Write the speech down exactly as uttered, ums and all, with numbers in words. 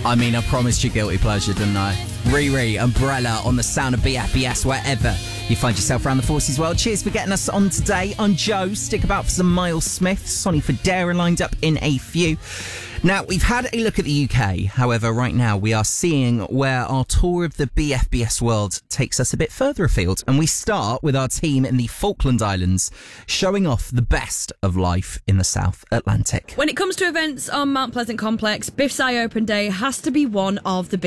I mean, I promised you guilty pleasure, didn't I? Riri, Umbrella on the sound of B F B S wherever you find yourself around the Forces world. Cheers for getting us on today. I'm Joe. Stick about for some Miles Smith. Sonny Fodera lined up in a few. Now, we've had a look at the U K. However, right now we are seeing where our tour of the B F B S world takes us a bit further afield. And we start with our team in the Falkland Islands, showing off the best of life in the South Atlantic. When it comes to events on Mount Pleasant Complex, Biff's Eye Open Day has to be one of the